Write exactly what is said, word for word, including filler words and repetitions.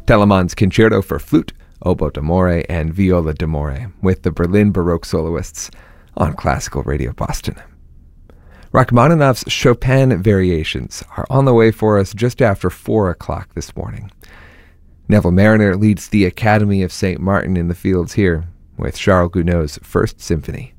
Telemann's Concerto for Flute, Oboe d'Amore, and Viola d'Amore, with the Berlin Baroque soloists on Classical Radio Boston. Rachmaninoff's Chopin Variations are on the way for us just after four o'clock this morning. Neville Mariner leads the Academy of Saint Martin in the Fields here with Charles Gounod's First Symphony.